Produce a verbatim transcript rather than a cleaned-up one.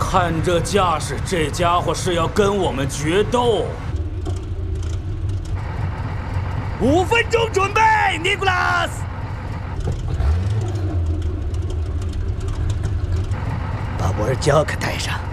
看这架势，这家伙是要跟我们决斗。五分钟准备 ，Nicholas。 把沃尔焦克带上。